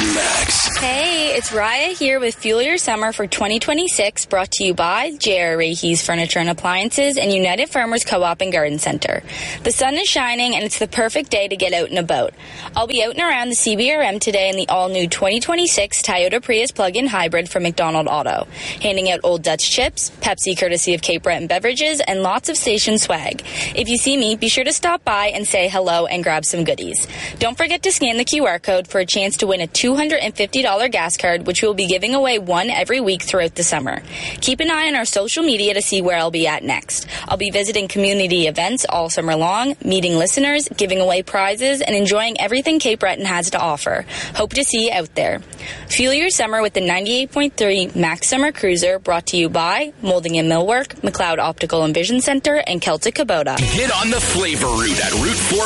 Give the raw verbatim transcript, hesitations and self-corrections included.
Max. Hey, it's Raya here with Fuel Your Summer for twenty twenty-six, brought to you by J R. Rahe's Furniture and Appliances and United Farmers Co-op and Garden Center. The sun is shining and it's the perfect day to get out and about. I'll be out and around the C B R M today in the all-new twenty twenty-six Toyota Prius plug-in hybrid from McDonald Auto, handing out Old Dutch chips, Pepsi courtesy of Cape Breton Beverages, and lots of station swag. If you see me, be sure to stop by and say hello and grab some goodies. Don't forget to scan the Q R code for a chance to win a two hundred fifty dollars gas card, which we'll be giving away one every week throughout the summer. Keep an eye on our social media to see where I'll be at next. I'll be visiting community events all summer long, meeting listeners, giving away prizes, and enjoying everything Cape Breton has to offer. Hope to see you out there. Fuel your summer with the ninety-eight point three Max Summer Cruiser, brought to you by Molding and Millwork, McLeod Optical and Vision Center, and Celtic Kubota. Get on the flavor route at Route four